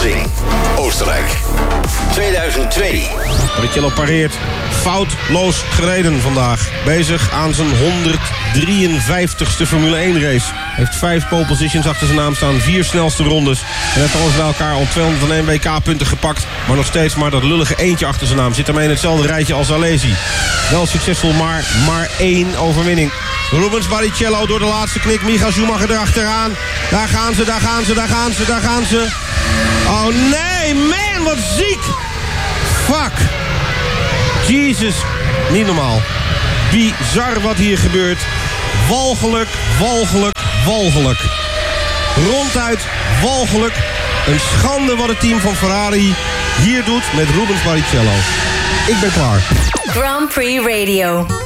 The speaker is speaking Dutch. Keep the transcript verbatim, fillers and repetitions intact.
Nürburgring, Oostenrijk. tweeduizend twee. Barrichello pareert. Foutloos gereden vandaag. Bezig aan zijn honderddrieënvijftigste Formule één race. Heeft vijf pole positions achter zijn naam staan. Vier snelste rondes. En heeft alles bij elkaar al tweehonderdéén W K-punten gepakt. Maar nog steeds maar dat lullige eentje achter zijn naam. Zit daarmee in hetzelfde rijtje als Alesi. Wel succesvol, maar maar één overwinning. Rubens Barrichello door de laatste knik. Michael Schumacher erachteraan. Daar gaan ze, daar gaan ze, daar gaan ze, daar gaan ze. Oh nee, man, wat ziek. Fuck. Jezus, niet normaal. Bizar wat hier gebeurt. Walgelijk, walgelijk, walgelijk. Ronduit walgelijk. Een schande wat het team van Ferrari hier doet met Rubens Barrichello. Ik ben klaar. Grand Prix Radio.